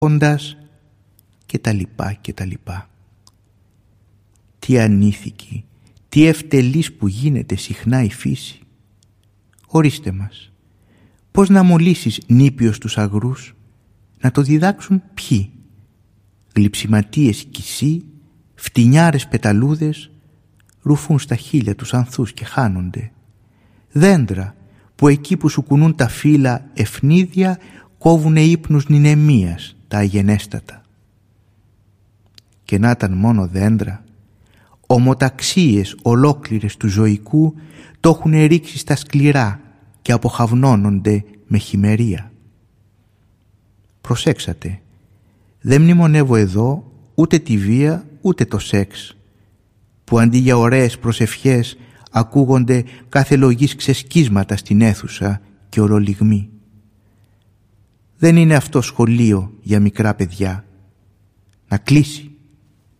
κοντάς και τα λοιπά και τα λοιπά. Τι ανήθικη, τι ευτελής που γίνεται συχνά η φύση. Ορίστε μας, πώς να μολύσεις νήπιος τους αγρούς, να το διδάξουν ποιοι? Γλυψιματίες κυσί, φτηνιάρες πεταλούδες, ρουφούν στα χείλια τους ανθούς και χάνονται. Δέντρα που εκεί που σου κουνούν τα φύλλα ευνίδια κόβουνε ύπνους νηνεμίας τα αγενέστατα. Και να ήταν μόνο δέντρα, ομοταξίες ολόκληρες του ζωικού το έχουν ρίξει στα σκληρά και αποχαυνώνονται με χειμερία. Προσέξατε, δεν μνημονεύω εδώ ούτε τη βία ούτε το σεξ, που αντί για ωραίες προσευχές ακούγονται κάθε λογής ξεσκίσματα στην αίθουσα και ορολιγμοί. Δεν είναι αυτό σχολείο για μικρά παιδιά. Να κλείσει.